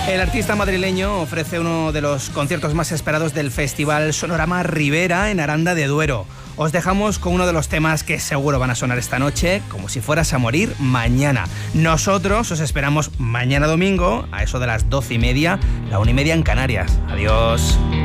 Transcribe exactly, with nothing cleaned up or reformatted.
El artista madrileño ofrece uno de los conciertos más esperados del Festival Sonorama Ribera en Aranda de Duero. Os dejamos con uno de los temas que seguro van a sonar esta noche, Como si fueras a morir mañana. Nosotros os esperamos mañana domingo, a eso de las doce y media, la una y media en Canarias. Adiós.